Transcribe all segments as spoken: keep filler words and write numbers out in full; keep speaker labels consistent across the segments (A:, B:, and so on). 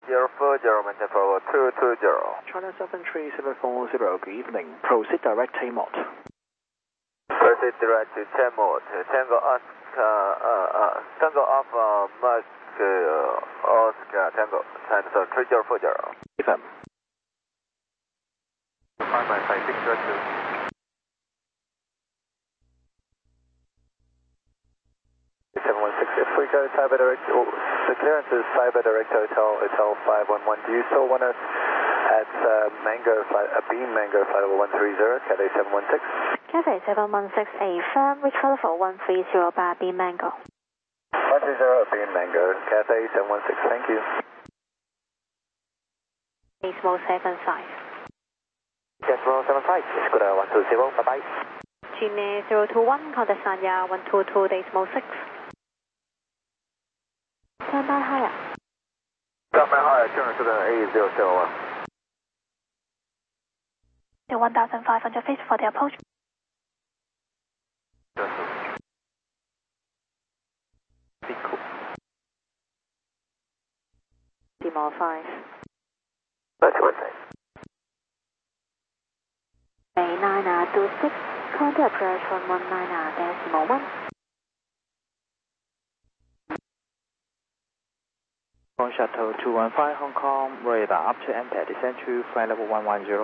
A: zero four zero, maintain forward two two zero.
B: China seven three seven four zero, good evening. Proceed direct Taymod.
A: Proceed direct to Taymod. Tango Oscar, uh, uh, Tango Alpha Mark uh, Oscar Tango, time zone three zero four zero.
B: Confirm.
A: five nine five six zero two. seven one six, if we go Cyber Direct, oh, the clearance is Cyber Direct Hotel, Hotel five one one. Do you still want us at uh, Mango, flight, uh, Beam Mango flight level one three zero, Cathay seven one six?
C: Cathay seven one six, a firm, reach flight level one three zero by Beam Mango.
A: one three zero, Beam Mango, Cathay seven one six, thank you.
C: Decimal seven five.
A: Decimal seven five, Scuda one two zero, bye bye.
C: Gmail zero two one, contact Sanya one two two, decimal six. Stand by higher.
A: Stand by higher, turn to the A zero zero one.
C: The one thousand five hundred feet for the approach.
A: Be cool.
C: Decimal five.
A: That's what I say.
C: A nine two six, contact approach one one nine decimal one.
B: On shuttle two one five Hong Kong, radar up to enter, descend to flight level one one zero.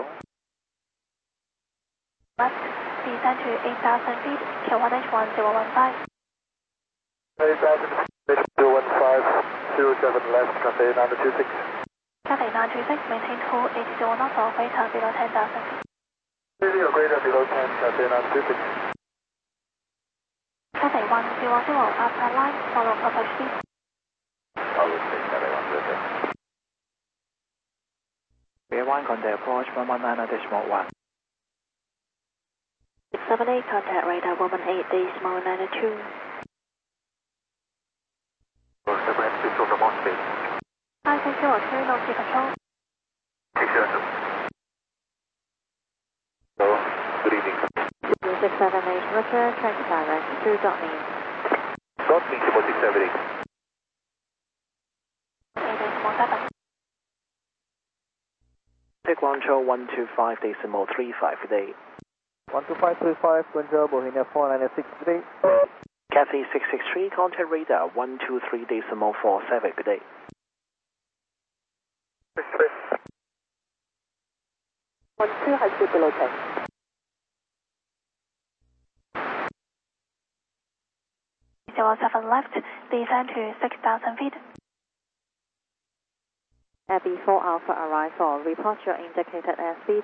C: Left, descend to eight thousand feet, Q one H one zero one five.
A: eight thousand feet, zero one five, zero seven left, Cathay nine two six.
C: Cathay nine two six, maintain hold eight zero knots or greater below ten thousand feet.
A: eighty or greater below ten, Cathay nine two six.
C: Cathay one zero zero, after line, follow approach speed.
A: Follow speed, Cathay one zero zero.
B: Bear one, contact approach one one nine decimal one.
C: six seven eight, contact radar one one eight decimal nine two.
A: seven eight, please go from on speed.
C: five six zero two, no key control.
A: six zero two. Hello, good evening.
C: six seven eight, Roger, track direct to dot me.
A: Dot me to six seven eight.
C: eight decimal seven.
B: Take Guangzhou one two five decimal three five today.
A: one two five three five, Guangzhou, Bohemia four nine six today.
B: Cathay six six three, contact radar one two three decimal four seven, good day.
C: one two has to below ten. zero seven left, descend to six thousand feet. Abbey four Alpha arrival, report your indicated airspeed.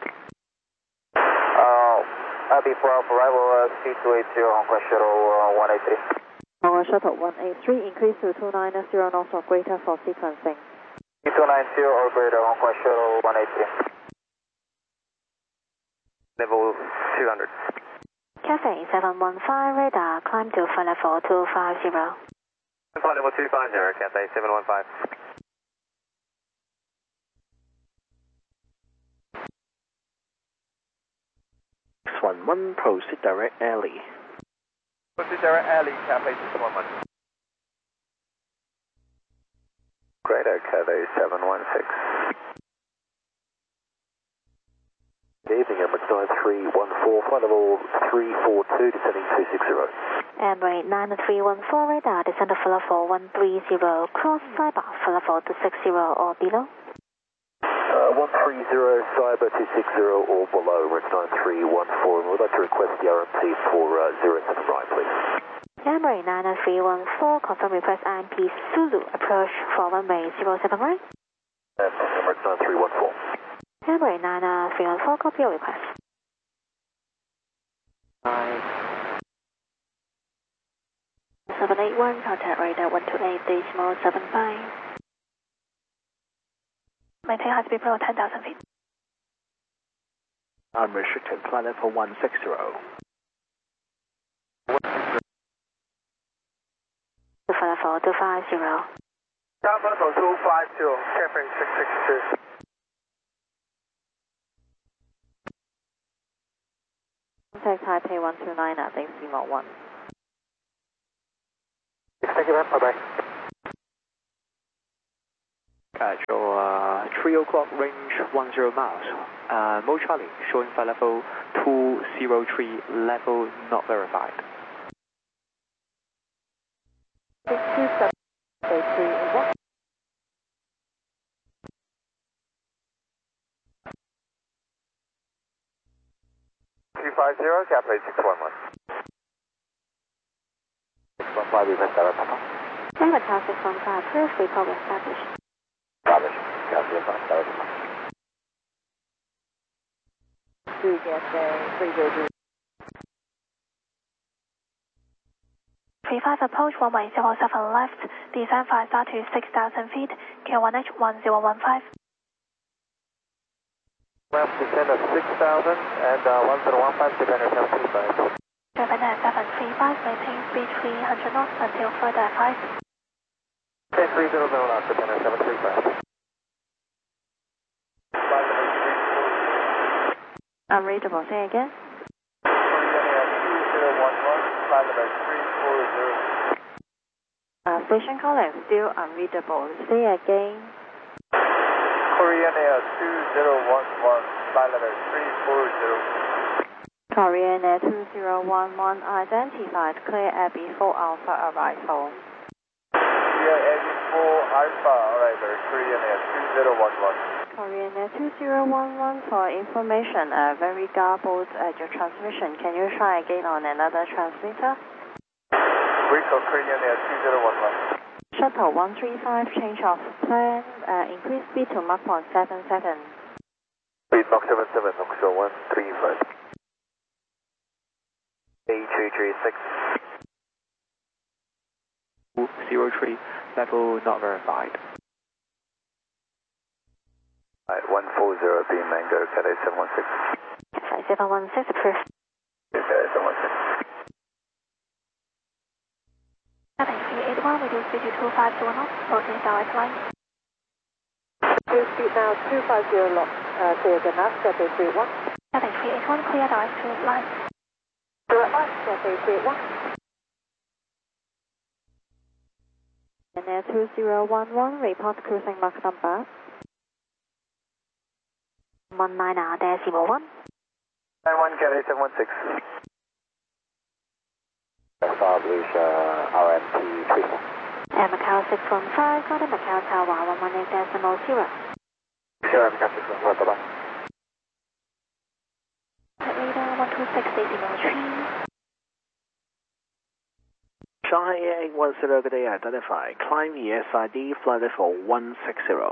A: Uh, Abbey four Alpha arrival, uh, C two eight zero, Hong Kong Shuttle uh, one eight three.
C: Hong Kong Shuttle one eight three, increase to two nine zero knots or greater for sequencing.
A: two nine zero or greater, Hong Kong Shuttle one eight three. Level two hundred.
C: Cathay seven one five, radar, climb to flight level two five zero.
A: Flight level two five zero, Cathay seven one five.
B: six one one, proceed direct alley.
A: Proceed direct alley, Cathay six one one. Greater, Cathay seven one six. Good evening, Emirates nine three one four, flight level three four two, descending two six zero.
C: Emirates nine three one four, radar, descend to flight level one three zero, cross cyber, flight level two six zero or below.
A: Uh, one three zero, cyber two six zero or below, Emirates nine three one four, and we'd like to request the R M P for uh, zero seven right, please.
C: Emirates nine three one four, confirm request I M P Zulu, approach for runway zero seven right.
A: That's Emirates nine three one four.
C: Emirates nine three one four, copy your request.
B: Five.
C: seven eight one, contact radar one two eight decimal seven five. Maintain high speed below ten thousand feet.
B: Unrestricted, flight level one six zero.
C: To flight level two five zero.
A: Down level two five zero, Cathay six six two.
C: Contact Taipei one two nine at decimal one.
A: Thank you, ma'am. Bye-bye.
B: Catch or uh, three o'clock range one zero miles. Uh, Mo Charlie showing flight level two zero three, level not verified.
D: two seven three one.
A: three five zero, Cathay six one one. six one five, request direct Papa.
C: Name Macau six one five, first report established.
A: Established, Cathay five, direct Papa.
D: two Cathay three zero three.
C: three five approach one one zero seven left, descend five star to six thousand feet, K one H one zero one five.
A: Left descend of six thousand and uh, one zero one five, depender seven three five.
C: Depender seven three five, maintain speed three hundred knots until further advice.
A: ten three zero zero knots, depender seven three five.
D: Unreadable, say again.
A: two zero one one, flight level three four zero.
D: Uh, station calling still unreadable, say again.
A: Korean Air two zero one one, flight level three four zero.
D: Korean Air two zero one one identified, clear air before Alpha arrival.
A: Clear air before Alpha arrival, Korean Air two zero one one.
D: Korean Air two zero one one for information, uh, very garbled at your transmission. Can you try again on another transmitter?
A: Recall Korean Air two zero one one.
D: Shuttle one three five, change of plan, uh, increase speed to Mach one seven seven.
A: Speed Mach seven seven, Oxford one three five. A three three six.
B: zero three, level not verified.
A: Alright, one four zero, B Mango, Cathay seven one six.
C: Cathay seven one six, approved.
A: Cathay seven one six.
C: Cathay three eight one, reduce speed to two five zero knots, approaching direct line.
D: Clear speed now two five zero knots, uh, clear the nav, Cathay three one.
C: Cathay three eight one, clear direct to line.
D: Direct line, Cathay three one. And Air two zero one one, report cruising Mach number.
C: one nine decimal one.
A: nine one, Cathay seven one six. Establish uh, R M T three four.
C: Air Macau six one five, got a Macau Tower one one eight decimal zero.
A: Sure, Macau six one five, bye bye.
C: Radar one two six decimal three.
E: Shanghai Air eight one zero, good day, identify. Climb E S I D, flight level one six zero.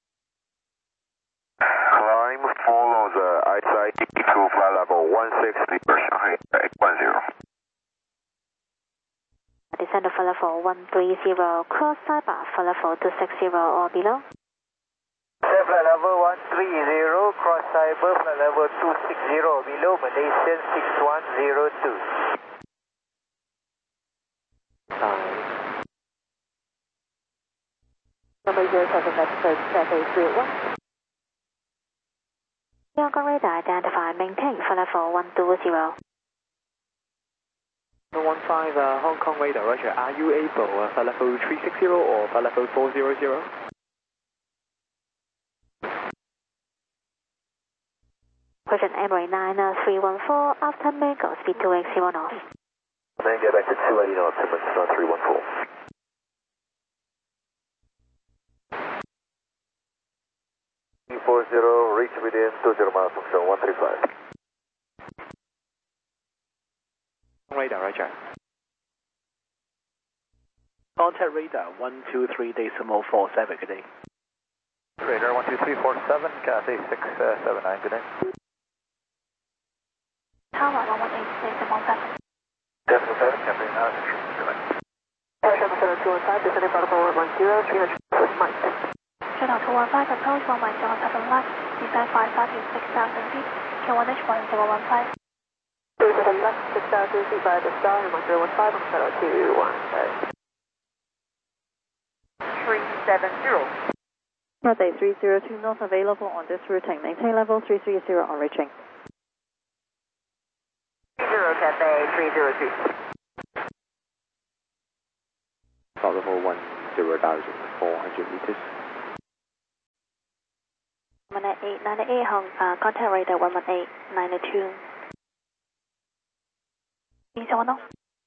A: Climb, follow the I S I D to flight level one six zero, Shanghai eight one zero.
C: Descend to flight level one three zero, cross Saiba, flight level two six zero or below.
A: Flight level one three zero, cross Cyber, flight level two six zero, below, Malaysian six one zero two.
D: Number zero seven, Mexico, Cathay three one.
C: Hong Kong radar identified, maintain flight level one two zero.
B: one five, uh, Hong Kong radar, roger. Are you able uh, flight level three six zero or flight level four zero zero?
C: Question Emirates nine three one four, after Mango, speed two eight zero knots.
A: Then get back to two eighty knots, Emirates three one four. three four zero, reach within two zero miles from zone one three five.
B: Radar, roger.
E: Contact radar one two three decimal four seven, good day.
A: Radar one two three four seven, Cathay six seven nine, good day.
C: Tower one one eight decimal seven.
A: Decimal seven, Cathay nine, good day.
D: Air seven seven two one five, descending protocol one one zero, three hundred Mike.
C: Shuttle two one five, approach one one zero seven left, descend five star to six thousand feet, K one H one zero one five.
D: three seven left, six thousand feet by the star, and one zero one five on shuttle two one five. three seven zero. Cathay three zero two, not available on this routing. Maintain level three three zero on reaching. zero, Cathay three zero two.
B: Flight level one zero thousand four hundred meters.
D: one eight nine eight Hong, uh, contact radar one one eight nine two.
C: 二十 one off.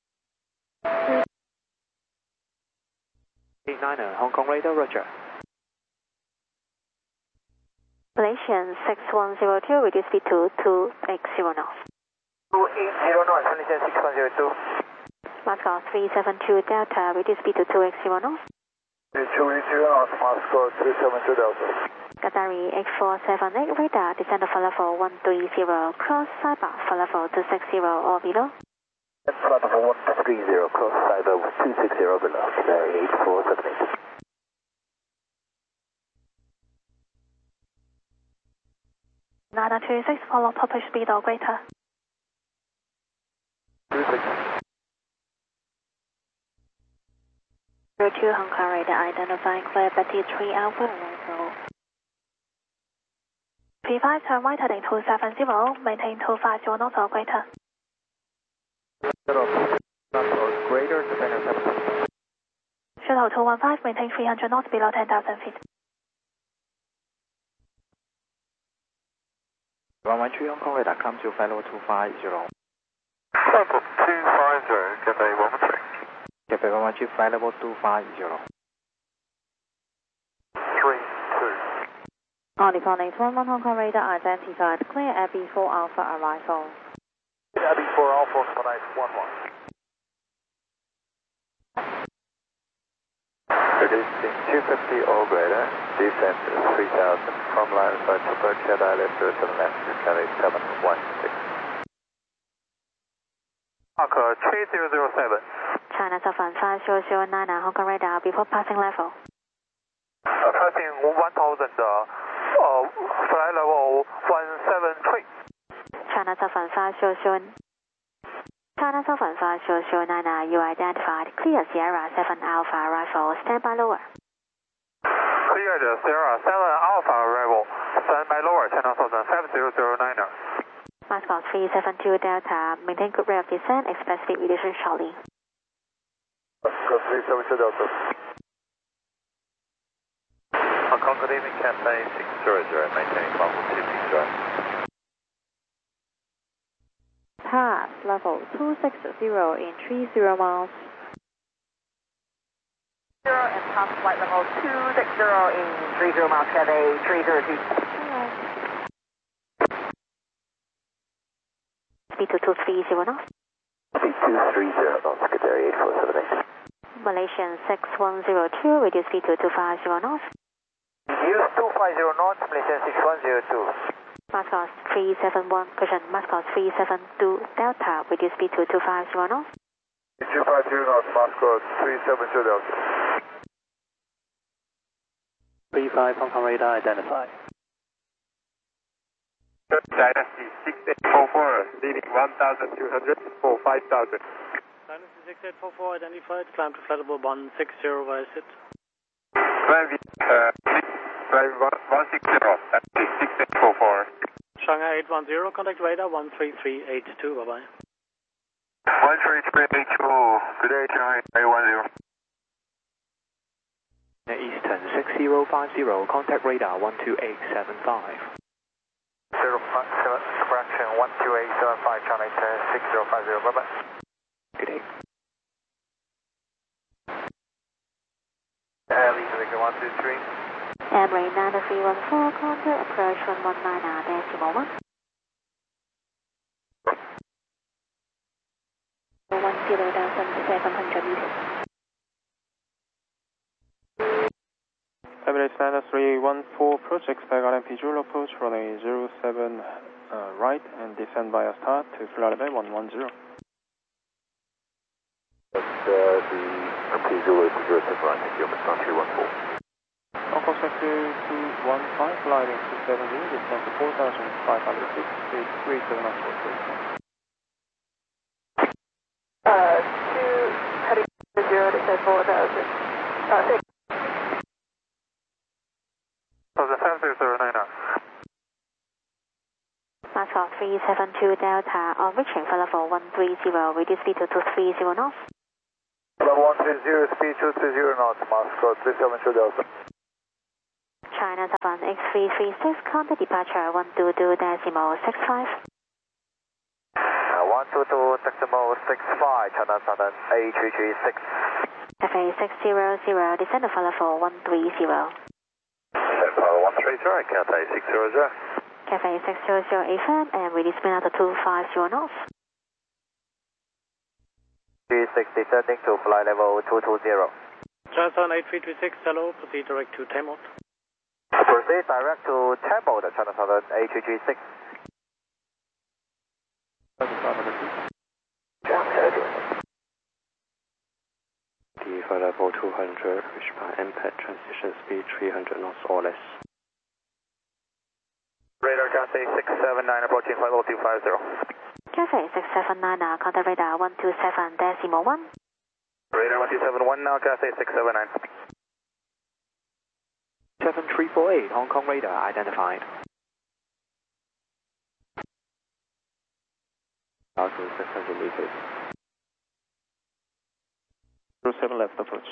B: eight niner, Hong Kong radar, roger.
D: Malaysian six one zero two, reduce speed to two eight zero knots.
A: two eight zero knots, Malaysian six one zero two.
D: Moscow three seven two Delta, reduce speed to two eight zero knots.
A: two eight zero knots, Moscow three seven two Delta.
D: Qatari X four seven eight radar, descend for level one three zero, cross cyber for level two six zero or below.
A: Flight level one three zero, cross cyber two six zero below, Qatari eight four seven eight.
C: nine two six, follow publish speed or greater.
A: two six.
D: zero two Hong Kong radar, identify clear Betty three Alpha arrival.
C: P five, turn right heading two seven zero, maintain two five zero knots or greater.
A: Greater, defender seven.
C: Shuttle two one five, maintain three hundred knots below ten thousand feet.
B: one one three Hong Kong radar, come to flight level two five zero.
A: Level two five zero, Cathay one one three.
B: Cathay one one three, flight level two five zero.
A: three two.
D: Ornicon eight one one Hong Kong radar, identified clear Abbey four Alpha arrival.
A: Abbey four Alpha, Nice one one. Reducing two fifty or greater, descent three thousand, from line of sight to approach head island to the left, Cathay seven one six. Mark three zero zero seven.
D: China Southern five zero zero nine Hong Kong radar before passing level.
A: Uh, passing one thousand, uh, uh, flight level one seven three.
D: China Southern five zero zero. China Southern five zero zero nine, you identified clear Sierra seven Alpha arrival, stand by lower.
A: Clear the Sierra seven Alpha arrival, stand by lower, China Southern five zero zero nine.
D: Moscow three seven two Delta, maintain good rate of descent, expect speed reduction shortly.
A: Moscow three seven two Delta. Hong Kong, good evening, Cathay six zero zero, maintaining level two six zero.
D: Pass level two six zero in three zero miles.
F: Zero and pass flight level two six zero in three zero miles, Cathay three zero two.
D: Speed to two three zero knots.
A: Speed two three zero knots, Cathay eight four seven eight.
D: Malaysian six one zero two, reduce speed to two five zero knots.
A: Use two five zero knots, Malaysian six one zero two.
D: Moscow three seven one, caution, Moscow three seven two Delta, reduce speed to two five zero knots.
A: two five zero knots, Moscow three seven two Delta.
B: three five Hong Kong radar, identified.
A: Dynasty six eight four four, leading one thousand two hundred for five thousand.
E: Dynasty six eight four four, identified, climb to flight level one six zero via sit.
A: Climb uh, climb one six zero, Dynasty six eight four four.
E: Shanghai eight one zero, contact radar one three three eight two, bye bye.
A: one three three eight two, good day, Shanghai eight one zero.
B: Eastern six zero five zero, contact radar one two eight seven five.
A: zero five seven, correction, one two eight seven five, Channel six zero five zero, bye bye.
B: Good day.
A: Uh, Lisa Victor one two three.
D: Embraer nine three one four, contact approach one one nine, decimal one. one zero thousand seven hundred meters.
G: Emirates nine three one four, approach, expect R M P dual approach, runway zero seven uh, right, and descend via start to flight level one one zero.
A: That's uh, the R M P Zulu to zero seven right, thank you, Moscow three one four.
G: Hong Kong sector two one five, gliding two seven zero, descend to four thousand five hundred feet, speed three seven nine four.
F: Uh, two, heading zero, descend four thousand. Uh, six.
A: five zero zero nine.
D: Moscow three seven two Delta, on reaching flight level one three zero, reduce speed to two three zero knots.
A: Level one three zero, speed two three zero knots, Moscow three seven two Delta.
D: China Southern X three three six, contact departure one two two decimal six five.
A: Uh, one two two decimal six five, China Southern A three three six.
D: Cafe six zero zero, descend to follow for one three zero.
A: Descend follow one three zero, Cathay six zero zero.
D: Cafe six zero zero A F M and release spin out to two five zero knots.
A: three six descending to flight level two two zero.
H: China Southern A three three six, hello, proceed direct to Tamil.
A: Proceed direct to Temple, the China Southern A three three six.
B: For level two hundred, reach by M P E T, transition speed three hundred knots or less.
A: Radar Cathay six seven nine approaching flight level two five zero.
D: Cafe six seven nine, now contact radar one two seven decimal one.
A: Radar one two seven one now, Cathay six seven nine.
B: seven three four eight, Hong Kong radar identified. Altitude six hundred meters.
G: zero seven left approach.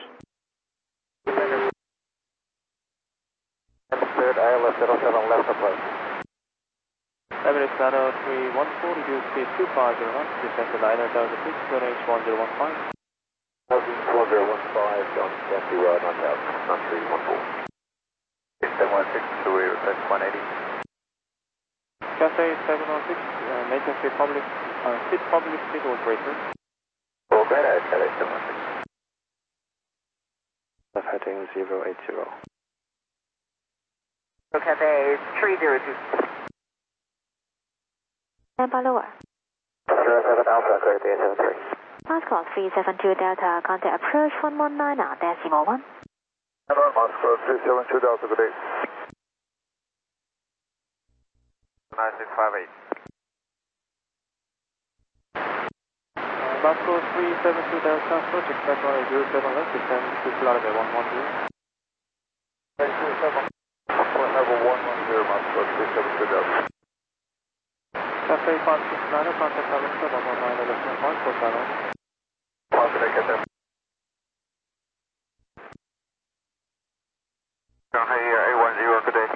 A: Third I L S zero seven left approach.
G: Emirates Nano three one four, reduce speed two five zero knots, descend to nine hundred thousand feet, Q N H one zero one five.
A: one zero one five, John Jeffrey Road, nine three one four. seven one six, two request one eighty.
G: Cathay seven one six, uh, maintain speed public, uh, speed public speed or greater.
A: Oh, better, Cathay seven one six.
B: Left heading zero eight zero.
F: Cathay three zero two.
D: Stand by lower.
A: zero seven Alpha, clear three seven three.
D: Last call three seven two Delta, contact approach one one nine now, decimal one.
A: Hello, Moscow three seven two Delta, good day. nine six five eight.
G: Moscow three seven two Delta, approach, expect runway zero seven left, descend to flight level one one zero.
A: zero seven, flight level one one zero, Moscow three seven two Delta.
G: Cathay five six nine, contact Alaska one one nine, eleven point four channel.
A: Positive, Cathay. Shanghai A one zero, good day.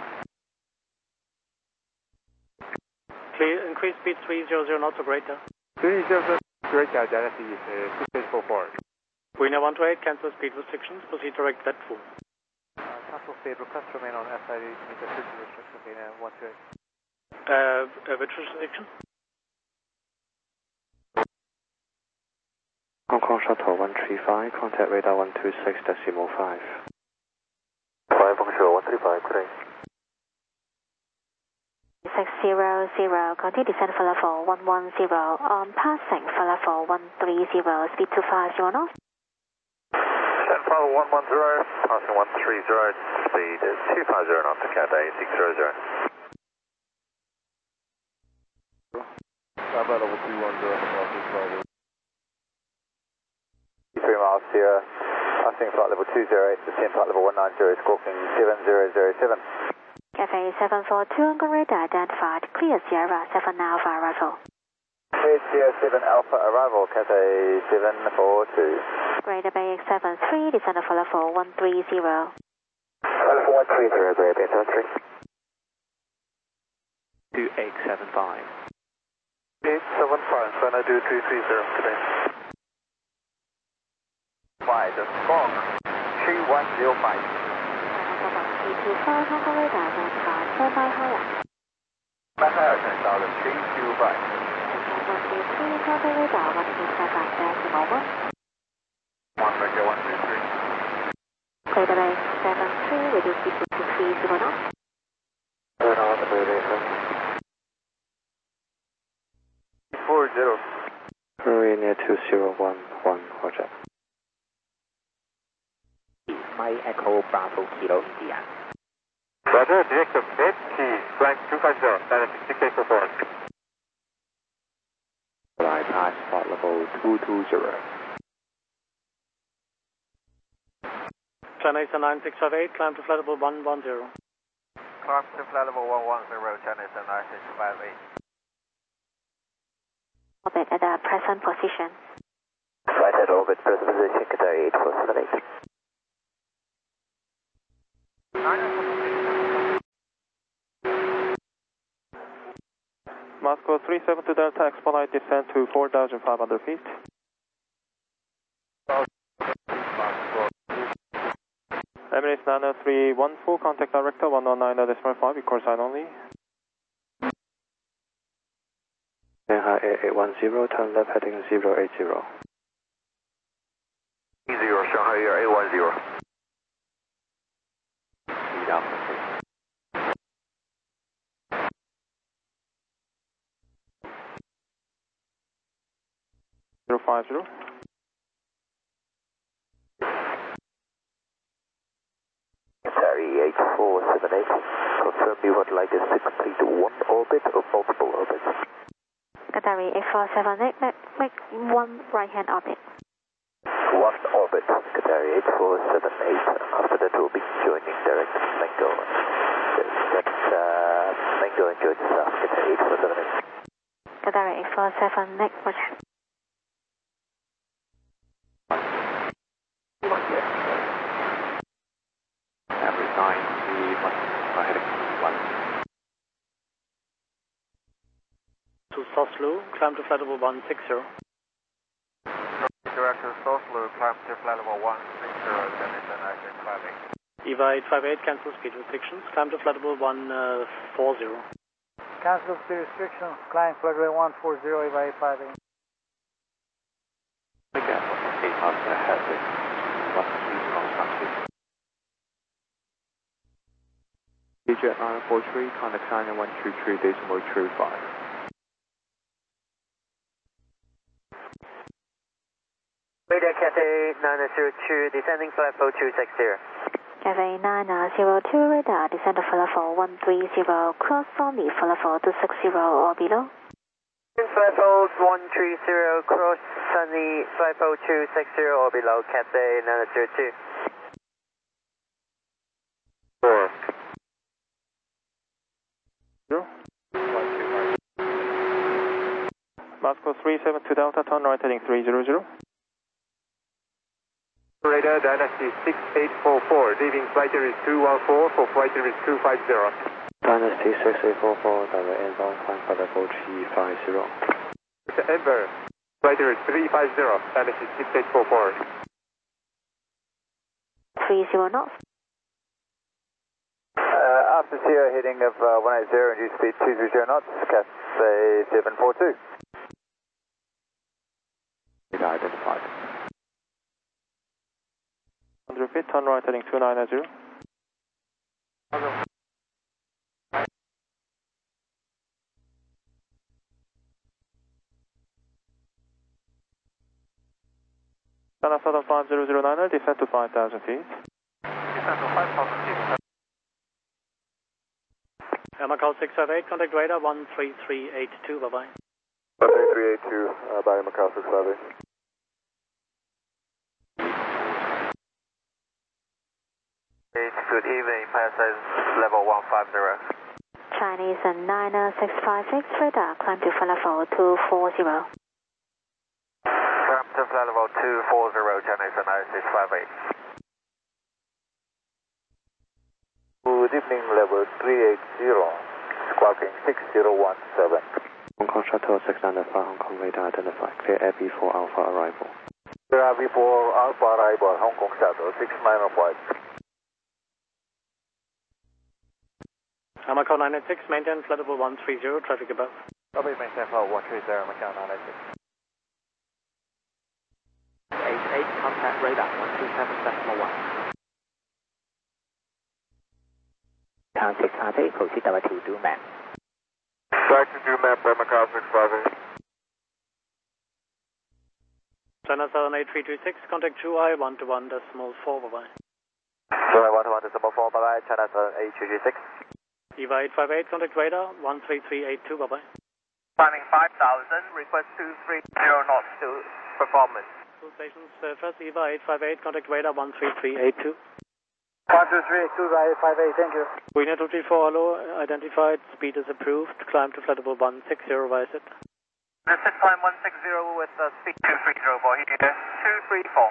H: Clear, increase speed three hundred knots or greater.
I: three zero zero, greater, Genesis uh, two six four four.
H: Winner one two eight, cancel speed restrictions, proceed direct platform.
I: Uh, cancel speed, request remain on S I D, meet the city restriction in uh, one two eight.
H: Uh, uh, which restriction?
B: Hong Kong Shuttle one three five, contact radar one two six decimal five.
A: five Hong Kong one three five, good day.
D: six zero zero, continue descend for level one one zero, on passing for level one three zero, speed two five zero knots.
A: Descend for level one one zero, passing one three zero, speed is two five zero knots to Cathay six zero zero.
I: Stop at level two one zero,
A: three miles Sierra, passing flight level two zero eight, descend flight level one nine zero, squawking seven zero zero seven.
D: Cafe seven four two, Hong Kong radar identified, clear Sierra seven Alpha arrival.
A: Clear Sierra seven Alpha arrival, Cathay seven four two.
D: Greater Bay X seven three, descend for level one three zero.
A: Level one three zero, Greater Bay seven three.
B: two eight seven five.
A: eight seven five, China two three three zero, today. By the Squawk three one zero five.
D: three two five, Hong Kong radar identified, stand by higher.
A: Back higher, China Southern three two five.
D: one two three, Hong Kong radar one two seven, decimal one.
A: one Victor one two three.
D: Greater Bay X seven three, reduce speed to two three zero knots.
A: Turn on the radar. four zero.
B: Hurry near two zero one one, roger.
E: Mike Echo Bravo Kilo India.
A: Roger, direct to Bed Key, flight two five zero, Dynamic six eight four four.
B: Bypass flight level two two zero.
H: China Eastern nine six five eight, climb to flight level one one zero.
A: Climb to flight level one one zero, China Eastern nine six five eight.
D: Orbit at the present position.
A: Flight at orbit, present position, Cathay eight four seven eight. nine
G: Moscow three seven two Delta, expedite descent to four thousand five hundred feet. Emirates nine oh three one four, contact director one oh nine decimal five, record sign only.
A: Shanghai eight eight one zero, turn left heading zero eight zero.
J: Zero, Shanghai Air eight one zero.
G: zero five zero.
J: Qatari eight four seven eight, confirm you would like a six feet one orbit or multiple orbits?
D: Qatari eight four seven eight, make, make one right hand orbit.
J: One orbit, Qatari eight four seven eight, after that we'll be joining direct Mango. That's uh, Mango and Georgia South, Qatari eight four seven eight.
D: Qatari eight four seven eight, roger.
H: To Soslu, climb to flight level one six zero.
I: Director Soslu, climb to flight level one six zero, Denison, active climbing.
H: EVA eight five eight, cancel speed restrictions, climb to flight level one four zero.
I: Cancel speed restrictions, climb flight level one four zero, EVA eight five eight.
A: Again, eight knots ahead, one three strong taxi. Jet nine four three, contact China one two three decimal two five.
J: Radar Cathay nine zero two, descending flight four two six zero.
D: Cathay nine zero two, radar, descend to flight level one three zero, cross Sunny, flight level two six zero or below.
J: Flight level one three zero, cross Sunny, flight level two six zero or below, Cathay nine zero two. Four.
G: Moscow three seven two Delta, turn right heading three zero zero.
K: Radar Dynasty six eight four four, leaving flight risk two one four for flight risk two five zero.
A: Dynasty six eight four four, direct inbound, climb flight level three five zero.
K: The Ember, flight risk three five zero, Dynasty six eight four four.
D: three zero knots.
A: Uh, after Sierra heading of uh, one eight zero, reduce speed two three zero knots, Cathay seven four two. Identified.
G: one hundred feet, turn right heading two nine zero. China Southern five zero zero niner, descend to five thousand feet.
I: Descend to five thousand feet.
H: Air Macau six five eight, contact radar one three three eight two, bye bye.
A: one three three eight two, uh, by Macau six five eight.
J: Good evening, passengers, level one five zero.
D: Chinese and nine six five six, radar, climb to flight level two four zero.
J: Climb to flight level two four zero, Chinese and nine six five eight.
A: Good evening, level three eight zero, squawking six zero one seven. Hong Kong Shuttle six nine five, Hong Kong radar identified, clear Air B four Alpha arrival. Clear Air B four Alpha arrival, Hong Kong Shuttle six nine five.
H: Air Macau nine eight six, maintain flight level one three zero, traffic above.
I: Copy, maintain flight one three zero, Macau nine eight six.
B: eight eight, contact radar one two seven decimal one.
L: Contact Cathay, proceed direct to do map.
K: Back to do map by Macau six five eight.
H: China Southern eight three two six, contact two I one two one decimal four, bye bye.
A: two I one two one decimal four, bye bye, China Southern eight three two six.
H: EVA eight five eight, contact radar one three three eight two, bye bye.
J: Climbing five thousand, request two three zero knots to performance.
H: Two stations, uh, first EVA eight five eight, contact radar one three three eight two.
I: one two three eight two, eight five eight, thank you.
H: Winger two three four, hello, identified, speed is approved, climb to flight level one six zero, via it.
J: This is climb one six zero with uh, speed two three zero for here, two three four.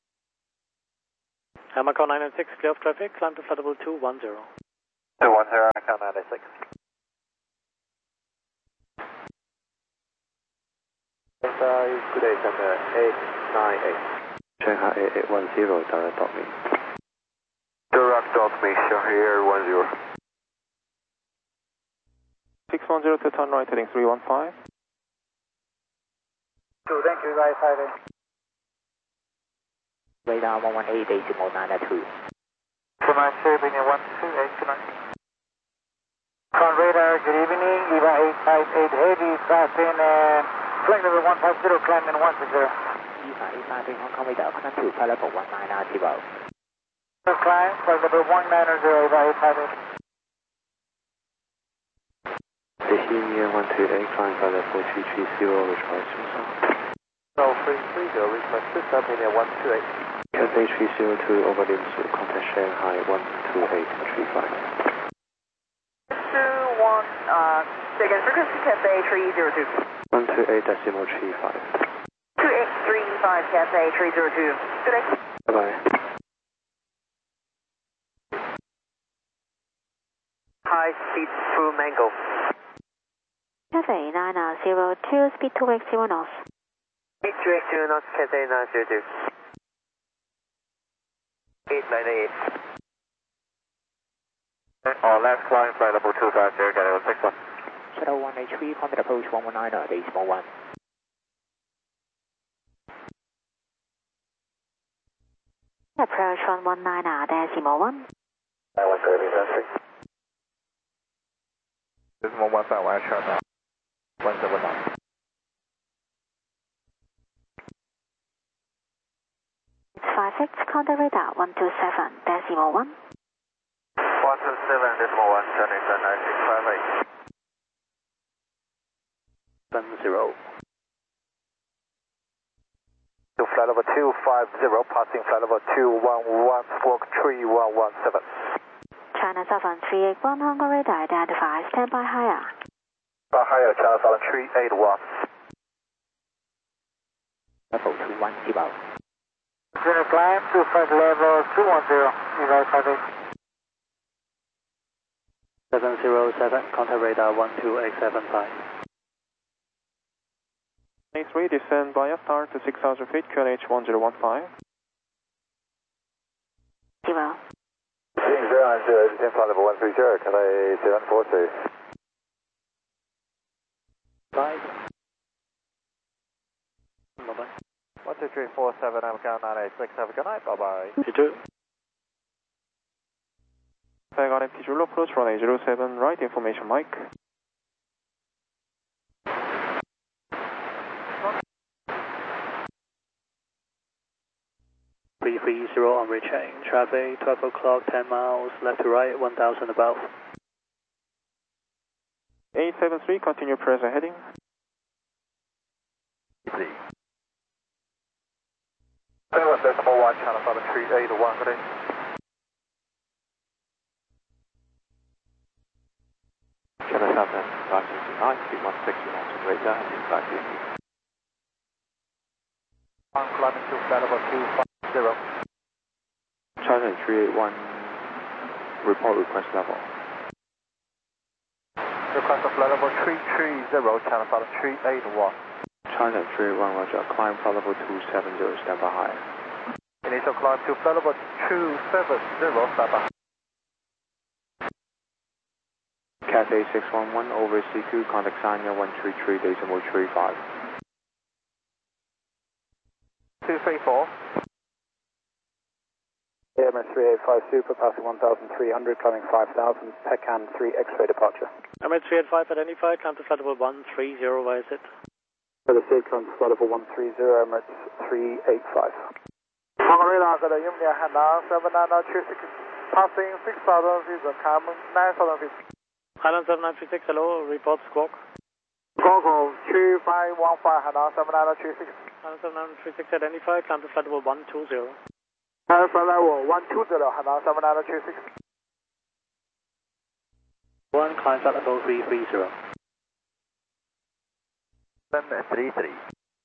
H: Air Macau nine eight six, clear of traffic, climb to flight level two one zero.
A: two one zero, Macau nine eight six.
M: eight eight one zero, direct dot me.
J: Direct dot me, Charlie Air one zero.
G: six one zero to turn right, heading three one five.
N: two, thank you, right five eight.
L: Radar one one eight decimal nine two.
N: Command Sherman one two eight, command. Con radar, good evening, Eva eight five eight heavy, fast in and flight level one five zero, climb in one six zero.
L: Eva eight five eight, Hong Kong radar, climb to flight level one nine zero.
N: Climb, flight level one nine zero, Eva eight five eight.
M: Beijing one two eight, climb flight level two three zero, request yourself.
A: No, three three zero, request system, India one two eight.
M: Cathay three zero two, over to contact Shanghai one two eight three five.
F: two one, uh, second frequency, Cathay three zero two.
M: one two eight decimal three five.
F: two eight three five, Cathay three zero two. Good day.
M: Bye-bye.
J: High speed through Mango.
D: Cathay nine zero two, speed two x zero knots.
J: Speed two x zero knots, Cathay nine zero two. eight nine eight.
A: All left climb, flight level two five zero, Cathay one six one.
L: Shuttle one H three, contact approach one one nine, decimal one.
D: Approach one one nine, decimal one.
A: nine one thirty, three. Decimal one five one, sharp now. one seven nine.
D: five six, contact radar one two seven, decimal one.
A: one two seven, decimal one, turning to nine six five eight.
M: seven zero.
A: To flight level two five zero, passing flight level two one one, squawk three one one seven.
D: China Southern three eight one, Hong Kong radar identified, standby higher.
A: Uh, higher, China Southern three eight one.
L: Level two one zero.
N: Zero climb to flight level two one zero, Eva eight five eight.
M: seven zero seven, contact radar one two eight seven five.
G: A three, descend via star to six thousand feet, Q N H one zero one five.
D: Zero.
A: zero nine zero, descend flight level one three zero, Cathay seven four two.
M: Five.
I: one two three four seven, American nine eight six, have a good night, bye bye.
E: You too.
G: Saigon P Zulu approach runway zero seven right, information Mike.
E: three three zero on reaching. Traffic twelve o'clock, ten miles, left to right, one thousand above.
G: eight seven three, continue present heading.
A: seven decimal one, China Southern three eight one, good day.
M: China Southern five six nine, speed one sixty knots on radar, heading back in.
A: I'm climbing to flight level two five zero.
M: China three eight one, report request level.
A: Request of flight level three three zero, China Southern three eight one.
M: China three eight one, roger, climb flight level two seven zero, stand by high.
A: Initial climb to flight level two seven zero, stand by.
M: Cathay six one one, over C Q, contact Sanya one three three, decimal three five.
A: two three four. A M S three eight five Super, passing one thousand three hundred, climbing five thousand, Pecan three X-ray departure.
H: M H three eight five identified, climb to flight level one three zero, via it.
A: For the safe climb to flight level one three zero, Emirates three eight five. Hong Kong radar, got a Yumnia Hainan seven nine nine two six, passing six thousand feet, climb nine thousand feet.
H: Highland seven nine three six, hello, report squawk.
A: Gogo two five one five, Hainan seven nine nine two six.
H: Highland seven nine three six identified, climb to flight level one two zero.
A: Hainan flight level one two zero, Hainan seven nine nine two six.
E: One, climb flight level three three zero.
A: Then three three.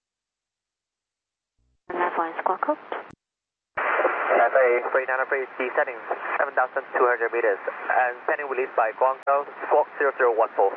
D: Left one squawk code.
J: Cathay three nine three, descending seven thousand two hundred meters and pending release by Guangzhou, squawk zero zero one four.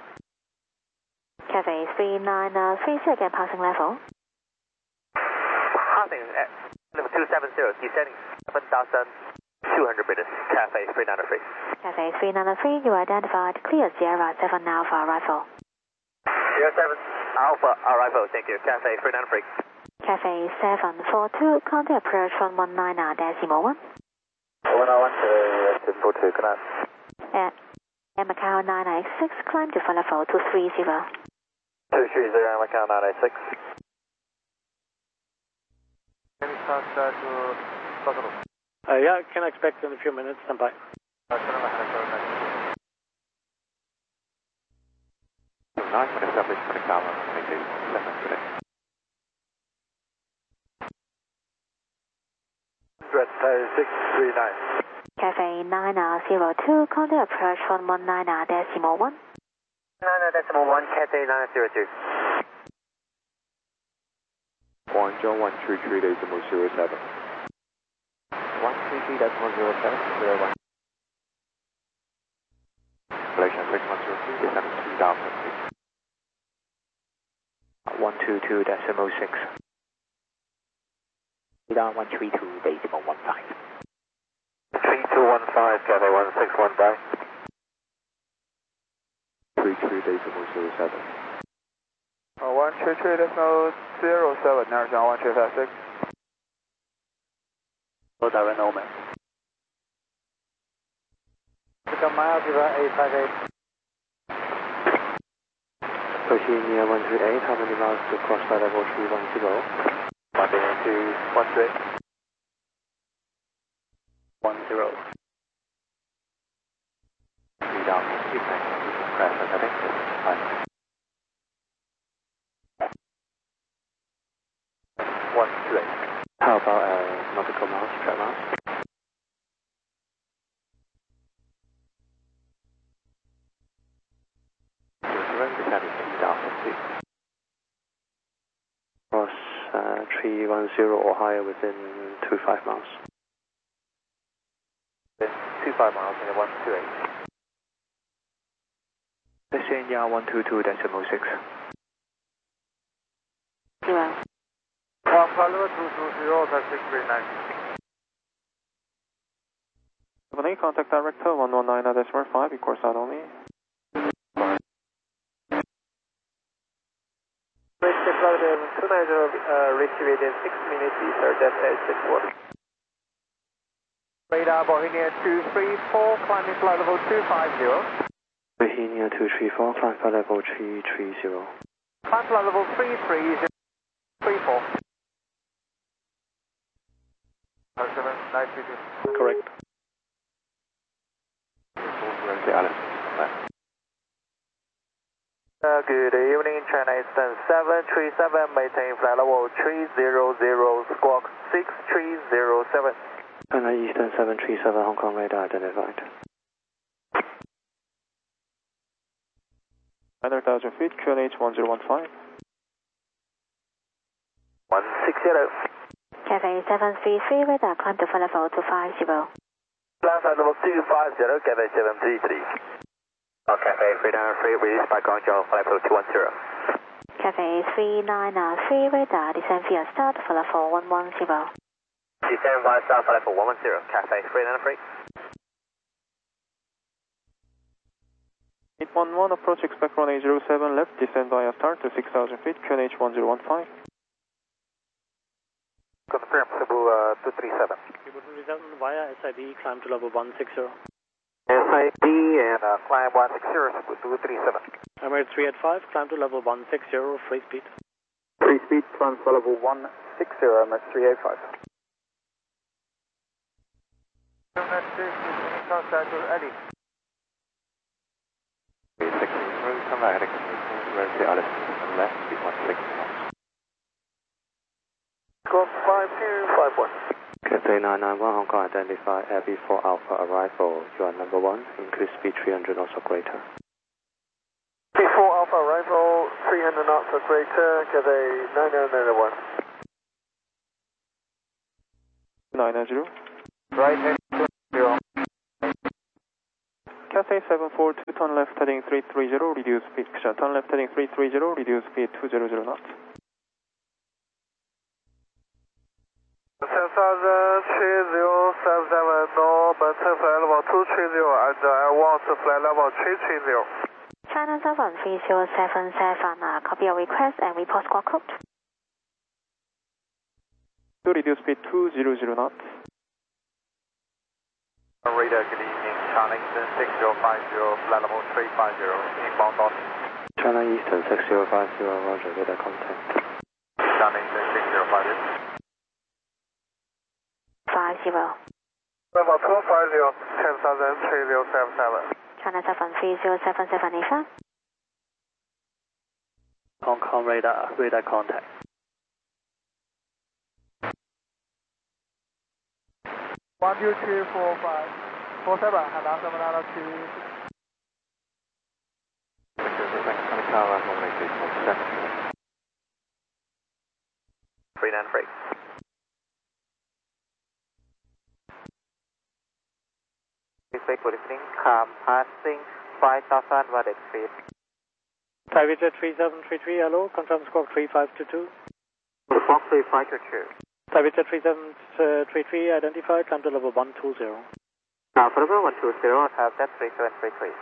D: Cathay three nine three, again passing level.
J: Passing at level two seven zero, descending seven thousand two hundred meters, Cafe three ninety-three.
D: Cafe three ninety-three, you identified clear Sierra seven Alpha arrival.
J: Sierra seven Alpha arrival, thank you, Cafe three ninety-three.
D: Cafe seven four two, contact approach one one nine decimal one.
A: one oh one to seven four two, good night.
D: At Air Macau nine eight six, climb to flight level two three zero.
A: two three zero, Macau nine eight six.
I: Can you start uh, to Buffalo?
H: Uh, yeah, can I expect in a few minutes? Stand by.
I: Uh,
M: Nice, when established for the camera, twenty-two, seven today.
A: six three nine.
D: Cafe nine zero two, contact approach one one nine decimal one.
J: nine decimal one, Cafe nine zero two.
M: Guangzhou one three three decimal zero seven. one three three decimal zero seven, zero one. Malaysia six one zero two, descend three thousand feet.
B: one two two decimal six.
L: Down one three two decimal one five.
A: three two one five, Cafe one six one, bye.
M: three three decimal zero seven.
O: Uh, one three three decimal zero seven, National one three five six.
A: Hello, Darren Oman.
N: Become my Algebra eight five eight.
B: Oceania one three eight, how many miles to cross by level three one zero?
A: London to one three eight. one zero.
M: three thousand feet, thank you. Crash and heading. Bye.
A: one two eight.
B: How about uh, nautical miles, track miles?
M: Descending three thousand feet.
B: Cross uh, three one zero or higher within two five miles.
A: two five miles in one two eight.
B: Oceania one two two decimal six.
D: Zero.
I: One follow two two zero, six three nine.
G: seven eight, contact director one one nine decimal five, course out only.
K: two nine zero, uh, reach within six minutes, sir, that's at six one.
I: Radar Bohemia two three four, climbing flight level two five zero.
B: Bohemia two three four, climb flight level three three zero.
I: Climb flight level three three zero, three four. seven nine three two.
H: Correct.
A: Uh, good evening, China Eastern seven three seven, maintain flight level three zero zero, squawk six three zero seven.
B: China Eastern seven three seven, Hong Kong radar identified.
G: nine thousand feet, Q N H one zero one five.
A: one six zero.
D: Cafe seven three three, radar climb to flight level two five zero.
A: Climb flight level two five zero, Cafe seven three three. Oh, Cafe three nine three, release by Guangzhou, flight level two one zero.
D: Cafe three nine three, radar descend via start, flight level one one zero.
J: Descend via start, flight level one one zero, Cafe three nine three.
G: eight one one, approach expect runway zero seven left, descend via start to six thousand feet, Q N H one zero one five.
A: Confirm, Cebu uh, two three seven.
H: Cebu two three seven via S I D, climb to level one six zero.
A: S I D and uh, climb one six zero, Cebu two three seven.
H: Emirates three eight five, climb to level one six zero, free speed.
O: Free speed, climb for level one six zero, Emirates three eight five.
I: Contact with Eddie.
M: six zero, come right heading to the Alice left, speed one six knots.
A: Squawk five two five one.
B: Cafe nine nine one, Hong Kong identified Air B four Alpha arrival. You are number one, increase speed three hundred knots or greater.
A: B four Alpha arrival, three hundred knots or greater, Cafe nine nine nine one.
G: nine nine zero.
A: Right heading zero.
G: Cathay seven four two, turn left heading three three zero, reduce speed, turn left heading three three zero, reduce speed two hundred knots.
A: seven
P: thousand three zero seven seven, Norman flight level two three zero, and I want flight level three three zero.
D: China seven three zero seven seven, uh, copy your request and report squawk code.
G: To reduce speed two hundred knots.
K: Radar, good evening, China Eastern six zero five zero, flight level three five zero, inbound on.
B: China Eastern six zero five zero, roger, radar contact.
K: China Eastern six zero five zero.
D: five zero.
P: Level two five zero, ten thousand three zero seven seven.
D: China seven three zero seven seven, Asia.
H: Hong Kong radar, radar contact.
O: one two three four five, four seven, and now seven out of two.
K: three nine three. Good evening, calm passing five thousand watt speed.
H: Private jet three seven three three, hello, confirm squawk three five two two.
K: Squawk three five two two.
H: Private jet three seven three three, identified, climb to level one two zero.
K: Now for level one two zero, have that three seven three three.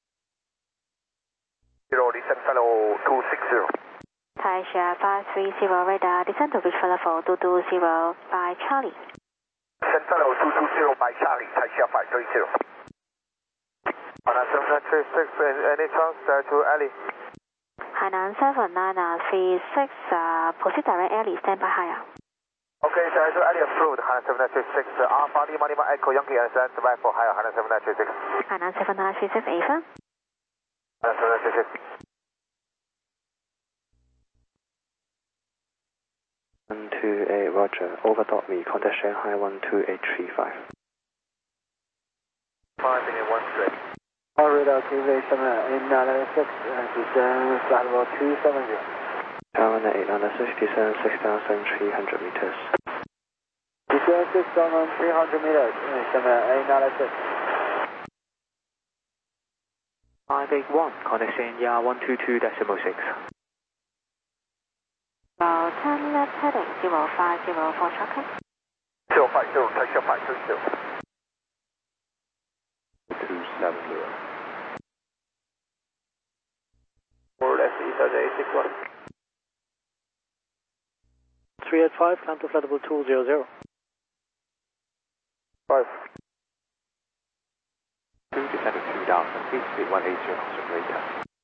K: Zero, descent fellow two six zero.
D: Taisha five three zero radar, descend to reach level two two zero by Charlie.
K: Descent fellow two two zero by Charlie, Taisha five three zero. seven three six, any transfer to Ali?
D: Hainan seven nine three six, uh, proceed direct alley, stand by higher.
K: Okay, so to Ali approved, Hainan seven nine three six, Alpha Lima Lima Echo Yankee, and stand by for higher, Hainan seven nine three six.
D: Hainan seven nine three six, Ava.
K: Hainan seven nine three six.
B: one two eight, roger, over dot me, contact Shanghai one two eight three five.
K: five minute one straight.
O: All radar, K V seven eight nine six, descend flight level two seven zero.
B: Tower eight nine six, descend six thousand three hundred meters.
O: Descend six thousand three hundred meters, seven eight nine six.
B: five eight one, contact Shenya one two two decimal six.
D: Uh, ten left heading, zero five zero for traffic.
K: zero five zero, Taisha five three zero.
M: two seven zero.
K: Forward S E eight six one.
H: three eight five, climb to flight level two zero zero.
K: five.
M: two descend to two thousand feet, speed one eighty, constant radar.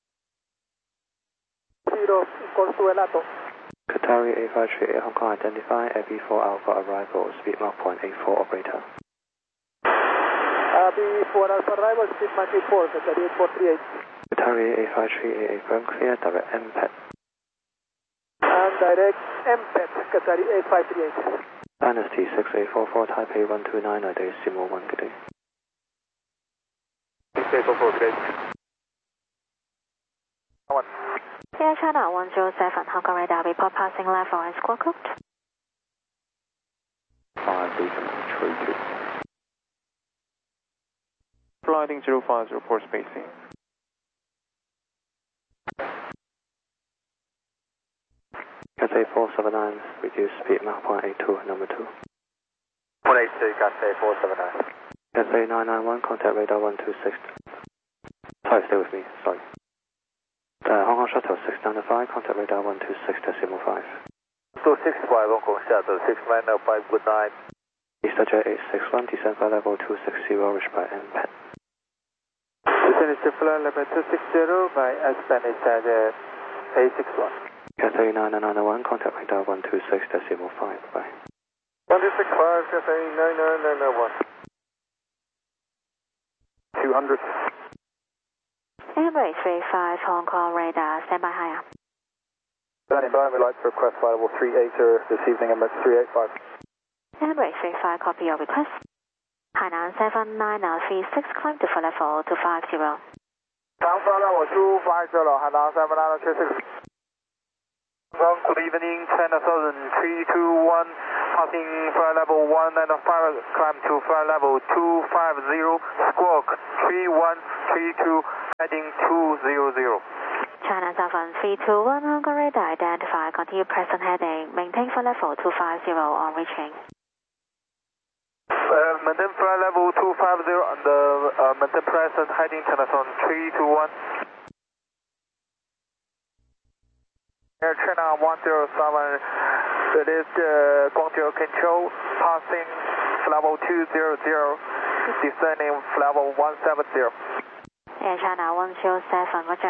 O: Zero, equals to Elato.
B: Qatari eight five three eight, Hong Kong identify, A B four Alpha arrival, speed Mach point eight four, operator.
O: A B four Alpha arrival, speed Mach eight four, Qatari eight four three eight.
B: Qatari eight five three eight, firm clear, direct M P E T.
O: And direct M P E T, Qatari eight five three eight.
B: Dynasty six eight four four, Taipei one two nine, Decimal one, good day.
K: six eight four four, good day. One.
D: Air China one zero seven, Hong Kong radar, report passing level and squawk code.
M: five decimal three two.
G: Flighting zero five zero, port spacing.
B: Cathay four seven nine, reduce speed Mach point eight two, number two.
K: one eight two, Cathay four seven nine.
B: Cathay nine nine one, contact radar one two six. Sorry, stay with me, sorry. Uh, Hong Kong Shuttle six nine five, contact radar one two six decimal five.
K: two six five, Hong Kong Shuttle six nine five, good night.
B: Easter Jet eight six one, descend flight level two six zero, reached by M P E T.
O: Descend to flight level two six zero by Spanish Jet eight six one.
B: Cathay nine nine one, contact radar one two six decimal five, bye.
K: one two six five, Cathay nine nine nine one. two hundred.
D: Embrace three five, Hong Kong radar, stand by higher.
A: Standing by, we'd like to request flight level three eighty this evening, Emirates three eight five.
D: Embrace three five, copy your request. Hainan seven nine three six, climb to flight level two five zero.
P: Town flight level two five zero, Hainan seven nine three six. Good evening, China thousand three two one, passing flight level one and five, climb to flight level two five zero, squawk three one three two, heading two zero zero.
D: China seven three two one, Hong Kong radar, identify, continue present heading, maintain flight level two five zero on reaching.
P: Maintain flight level two five zero and uh, maintain present heading China Southern three two one.
K: Air China one zero seven, it is uh, Guangzhou control, passing level two zero zero, descending level one seven zero.
D: Air China one zero seven, roger.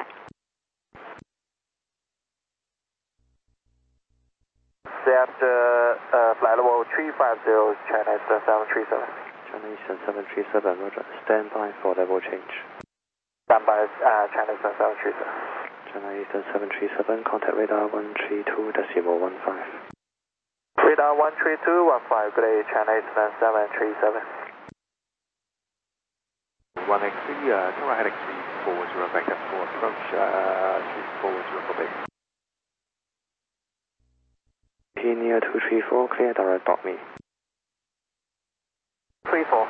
K: That's uh, uh, flight level three five zero, China Eastern seven three seven.
B: China Eastern seven three seven, roger. Stand by for level change.
K: Stand by uh, China Eastern seven three seven.
B: China Eastern seven three seven, contact radar one three two decimal one five.
K: Radar one three two one five, good day, China Eastern seven three seven.
M: one X three, uh, turn right heading three four zero, vector four, approach uh, three four zero for base.
B: P near two three four, clear direct dot me.
K: three four.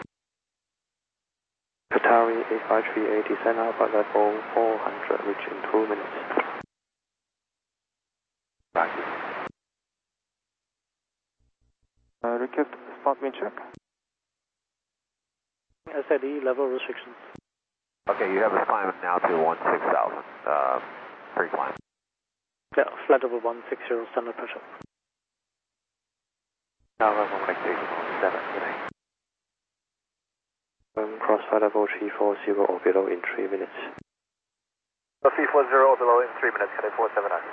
B: Qatari eight five three eight, descend Alpha level four hundred, reach in two minutes.
M: Thank you.
G: Uh, request spot wind check.
H: S I D level restrictions.
M: Okay, you have us climbing now to one six thousand, uh, pre-climb.
H: Yeah, flight level one six zero, standard pressure.
M: Now level one station seven, good day.
B: Um, cross flight level three four zero or below in three minutes.
K: three four zero or below in three minutes, K four seven nine.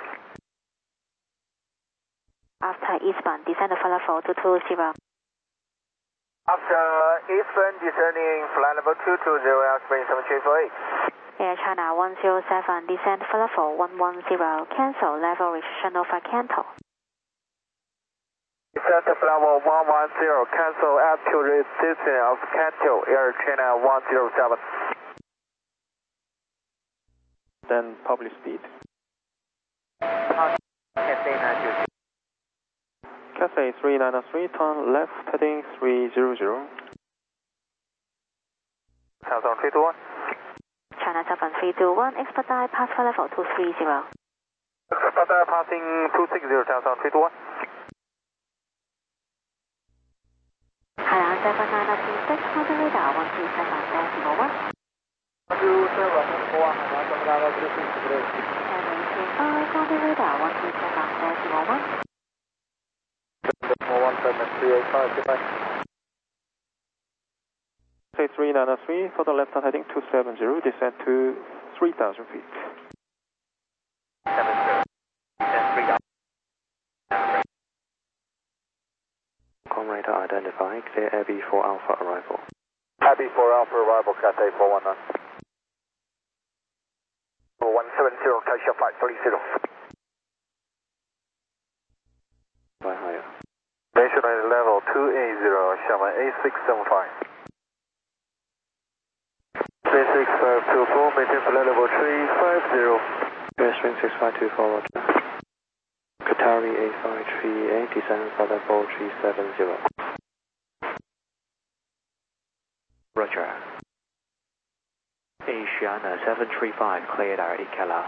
D: After eastbound, descend flight level two two zero.
K: After eastbound, descending flight level two two zero, airspace seven three four eight.
D: Air China one zero seven, descend flight level one one zero, cancel level restriction over Canton.
K: Descend to level one one zero, cancel altitude restriction of Canton, Air China one zero seven.
G: Then public speed. Cathay three nine three, turn left heading three zero zero.
K: China Southern three two one.
D: China seven three two one, expedite pass flight level two three zero.
K: Expedite passing two six zero, China Southern three two one.
D: Hainan seven nine two six, contact radar one three seven decimal one.
K: one two seven four, Hainan seven nine two six, good day.
D: Cathay three five, contact radar one three seven decimal one.
K: Decimal one seven three eight five, goodbye.
G: Cathay three nine three, for the left heading two seven zero, descend to three thousand feet.
K: seven zero, descend three thousand.
B: Com radar identified, clear Air B four Alpha arrival.
K: Air B four Alpha arrival, Cathay four one nine. one seven zero, Taisha five three zero.
B: By higher.
K: National level two eight zero, Sherman eight six seven five. three six five two four, maintain flight level three five zero.
B: Airstream six five two four, roger. Qatari eight five three eight, descend flight level three seven zero.
L: Roger. Asiana seven three five, cleared our Ikela.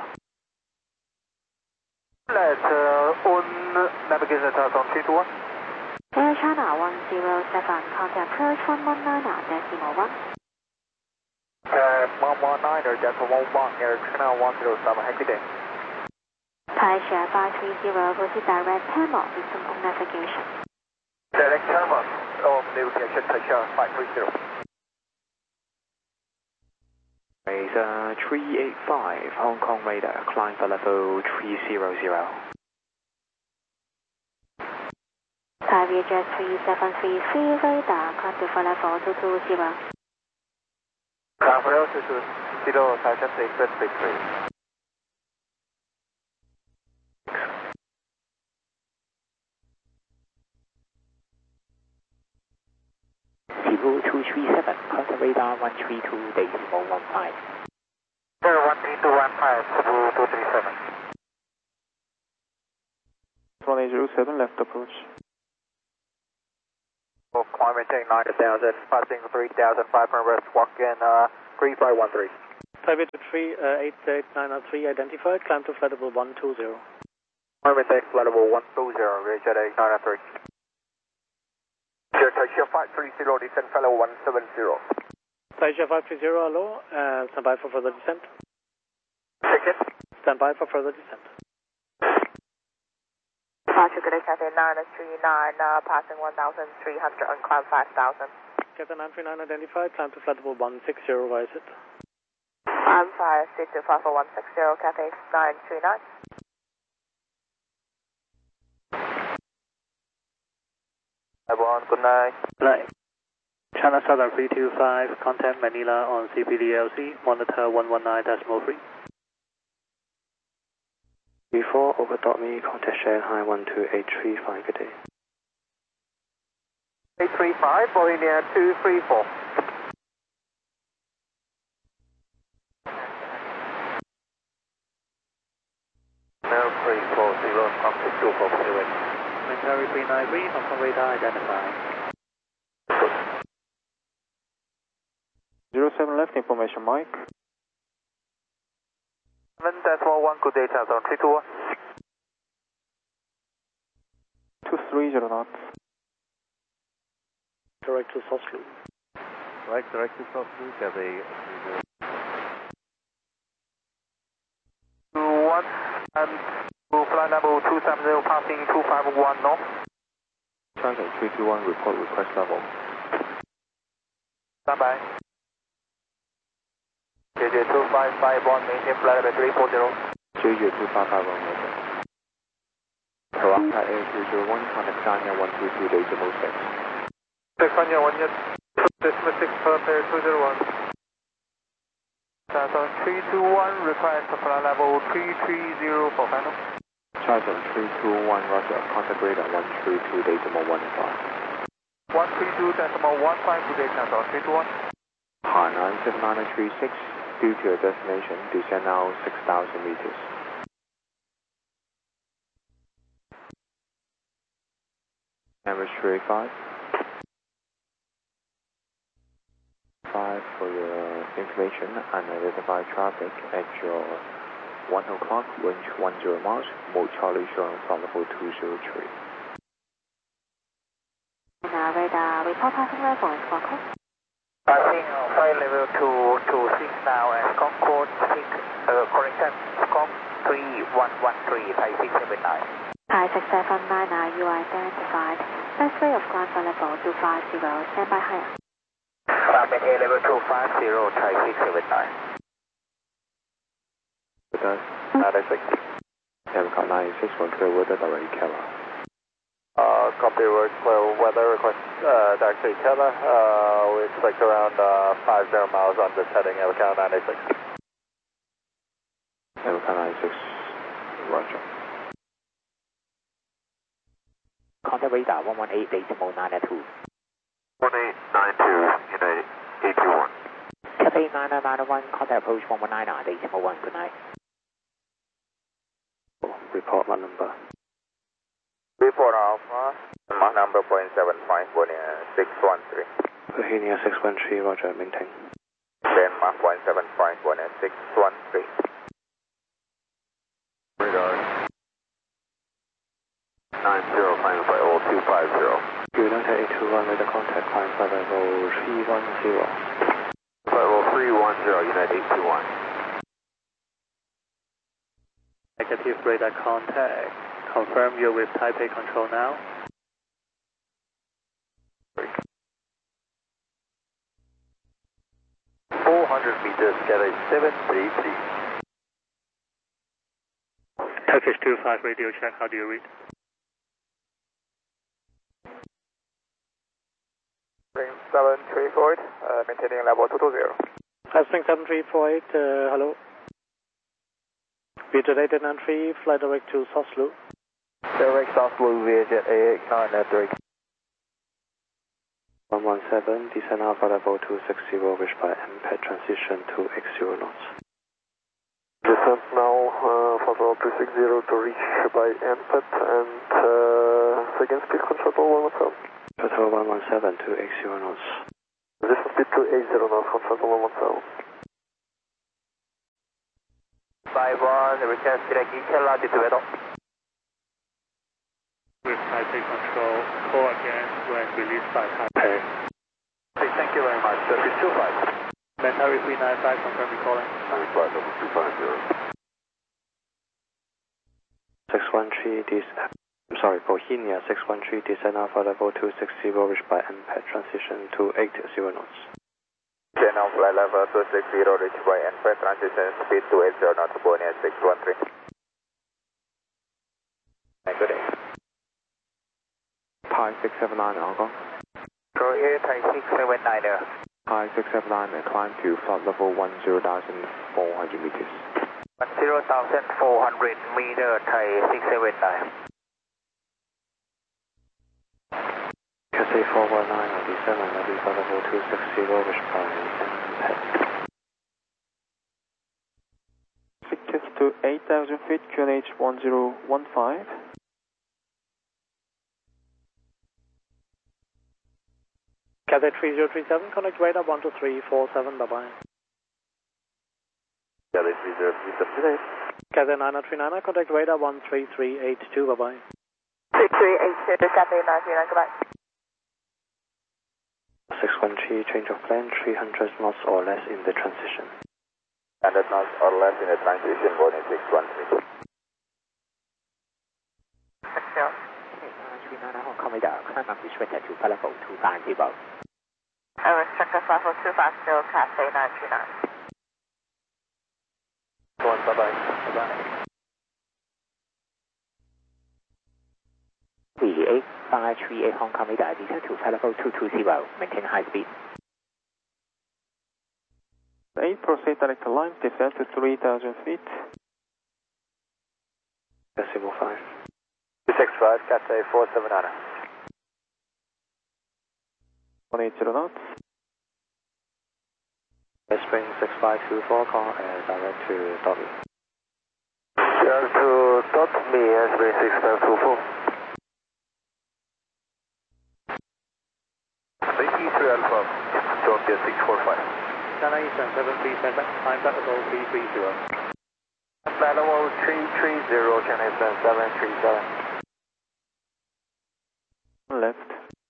K: Let uh, on navigation China Southern three two one.
D: Air China one zero seven, contact approach one one nine decimal one.
K: Uh, one one nine or decimal one, Air China one zero seven, have a good day.
D: Taisha five three zero, proceed direct Tamil, system on navigation.
K: Direct Tamil, on navigation Taisha five three zero.
L: Raise uh, three eight five, Hong Kong radar, climb for level three zero zero.
D: Thai Vietjet three seven three three, radar, climb to for level two two zero.
K: Climb for altitude zero, Taisha three three three.
L: Cebu two three seven, contact radar one three two decimal one five.
K: one three two one five, Cebu two three seven.
G: one eight zero seven, left approach.
K: Oh, climb maintain nine thousand, passing three thousand five hundred west, walk in uh, three five one three.
H: Thai Vietjet three eight eight nine three identified, climb to flight level one two zero.
K: Climb maintain flight level one two zero, Vietjet eight nine three. Vietjet Taisha five three zero, descend flight level one seven zero.
H: Taisha five three zero, hello, uh, stand by for further descent.
K: Ticket.
H: Stand by for further descent.
F: Departure Good Day Cathay nine three nine, uh, passing one thousand three hundred and climb five thousand.
H: Cathay nine three nine identified, climb to flight level one six zero, rise it.
F: I'm five six two five four one six zero, Cathay nine three nine.
J: Everyone, good night.
I: Right. China Southern three two five, contact Manila on C P D L C, monitor one one nine decimal three.
B: Before over dot me, contact Shanghai one two eight three five, good day.
K: eight three five, Bohemia two three four.
J: Mel three four zero, contact two four zero.
I: Military three nine three, Hong Kong radar identified.
G: zero seven left information, Mike.
K: seven decimal one, good day, Channel three two one.
G: two three zero knots.
H: Direct to Soslu.
I: Right, direct to Soslu, Cathay
K: two one, and to flight level two seven zero, passing two five one north.
M: Channel three two one, report request level.
K: Stand by. J J two five five one, maintain flight level three four zero.
M: J J two five five one, maintain. Toronto Air two zero one, contact China one two two decimal six.
K: China one decimal six, Air two zero one. China three two one, request flight level three three zero for final.
M: China three two one, roger, contact radar one three two decimal one five.
K: one three two decimal one five, good day, China three two one.
M: Hainan seven nine three six, due to your destination, descend now six thousand meters. Average three five. five for your information, unidentified traffic at your one o'clock, range one zero miles, mode Charlie showing from level two zero three.
D: Now radar, report passing level in Concord.
K: Passing flight level two two six now and Concord six, uh, correction, Concord three one one three, Thai six seven nine.
D: Thai six seven nine nine, you are identified. Best way of climb for level two five zero, stand by higher.
K: Climb at level two five zero, Thai six seven nine.
M: Good night. ninety-six. Aircraft ninety-six, one clear weather, direct Keller.
J: Uh, copy, word clear weather, request uh, direct to Keller. Uh, we expect around uh, five zero miles on this heading, Aircraft ninety-six.
M: Aircraft ninety-six, roger.
L: Contact radar one one eight decimal nine two.
J: one eight nine two, United eight two one.
L: Cathay nine nine nine one, contact approach one one nine decimal one, good night.
B: Report my number.
J: Report Alpha, Mach number point seven five, six one three.
B: Bohemia six one three, roger, maintain.
J: Denmark one seven five, six one three. Radar nine zero, final flight level two five zero.
B: United eight two one, radar contact, climb flight level three one zero.
J: Flight level three one zero, United eight two one.
I: Negative radar contact. Confirm you're with Taipei control now.
J: four hundred meters, Cathay seven three three.
I: Turkish two five radio check, how do you read?
K: seven three four eight, uh, maintaining level two two zero.
H: Spring seven three four eight, uh, hello. Vietjet eight nine three, flight direct to Soslu.
K: Direct Soslu, Vietjet A X nine three.
B: one one seven, descend Alpha level two six zero, wish by M P E T transition to X zero knots.
J: Descent now, uh, for level two six zero to reach by M P E T and, uh, second speed control one one seven.
B: Control one one seven to X zero knots.
J: Position speed to eight zero knots, control one one seven. five one, request direct Keller, altitude weather.
I: With Taipei control, call again when released by Taipei. Okay.
O: Okay, thank you very much. Uh, three two five.
I: Mentari three nine five, confirm recalling.
O: Reply level two five zero.
B: six one three, this, I'm sorry, Bohemia six one three, descend alpha level two six zero, reached by M P A D, transition to eight zero knots.
J: Okay, now flight level two six zero, reached by M P A D, transition speed to eight zero knots, Bohemia six one three. Good day.
M: Thai six seven nine, Hong Kong.
J: Go ahead, Thai six seven nine.
M: Thai six seven nine, climb to flight level one zero thousand four hundred meters.
J: one zero thousand four hundred meter, Thai six seven nine.
B: Cathay four one nine, descend on flight level two six zero, reached by M P A D.
G: Tickets to eight thousand feet, Q N H one zero one five.
H: Cathay three zero three seven, connect radar one two three four seven, bye bye.
J: Cathay three zero three seven, good day.
H: Cathay nine three nine, contact radar one three three eight two, bye bye.
F: three three eight two, Cathay nine three nine, goodbye.
B: six one three, change of plan, three hundred knots or less in the transition.
J: one hundred knots or less in the transition, Boeing six one three.
N: three nine nine, Hong Kong radar, climb up restricted to level two five zero.
F: Uh, restricted level two five zero, Cathay nine three nine.
O: One, bye bye. Bye bye.
N: three eight five three eight, Hong Kong radar, descend to level two two zero, maintain high speed.
G: eight, proceed direct line, descend to three thousand feet.
B: Decimal five.
J: two six five, Cathay four seven nine.
G: one eight zero knots.
B: Spring six five two four, call and direct to Dolly.
J: Direct to Dolly, Spring six five two four. B T three Alpha, Tokyo six four five.
I: China Eastern seven three seven, climb flight level three three zero.
J: Flight level three three zero, China Eastern seven three seven.
G: Left.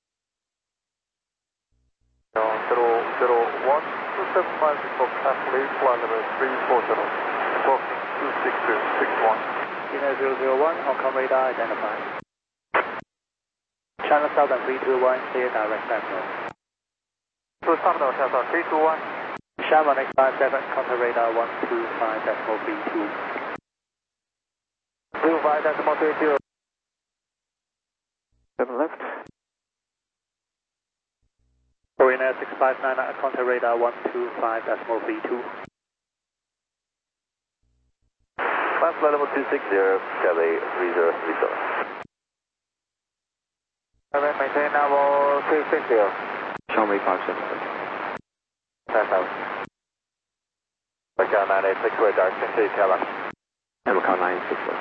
O: zero zero one two seven five for Cathay, flight level three four zero. Crossing two six two six one.
I: China zero zero one, Hong Kong radar identified. China Southern three two one, clear direct terminal.
O: To terminal, China three two one.
I: Shanghai X five seven, contact radar one two five decimal three two.
O: two five decimal three two.
G: seven left.
I: Korean Air six five nine, contact radar one two five decimal three two.
J: Flight level two six zero, Cathay three zero three seven. Cathay maintain level two six zero.
M: Xiaomei five seven.
J: That's out. Macau nine eight six, radar, continue to Macau.
M: Macau nine six one.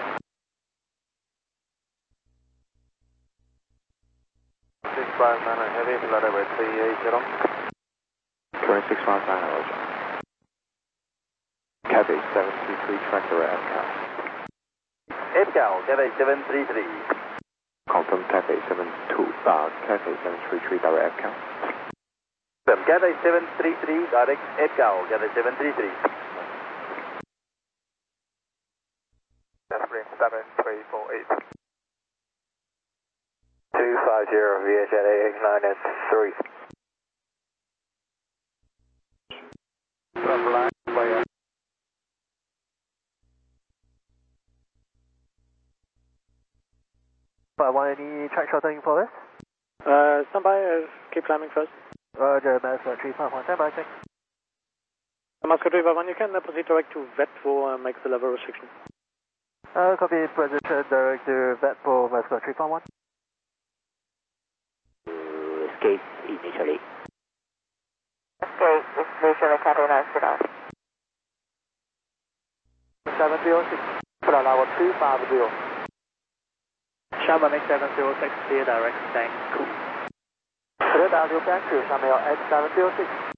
J: six five nine, heavy, flight level three eight zero.
M: Current six five nine, Roger. Cathay seven three three, tractor at F C A L.
J: F C A L, Cathay seven three three.
M: Confirm Cathay seven two, uh, Cathay seven three three, direct F C A L.
J: Cathay seven three three, direct F C A L, Cathay seven three three.
O: Spring seven three four eight.
J: two five zero, V H at A X nine and three. From line, player.
O: But want any track shorter info this?
H: Uh, stand by, uh, keep climbing first.
O: Roger, Mascot three five one, stand by, check.
H: Mascot three five one, you can uh, proceed direct to V E T for uh, make the level restriction.
O: Uh, copy, position direct to V E T for Mascot three five one.
N: Escape initially.
F: Escape initially, Cathay nine three nine.
O: seven zero six, flight level two five zero.
I: Shanghai X seven zero six, clear direct, thank you.
O: Clear direct, thank you, Shanghai X seven zero six.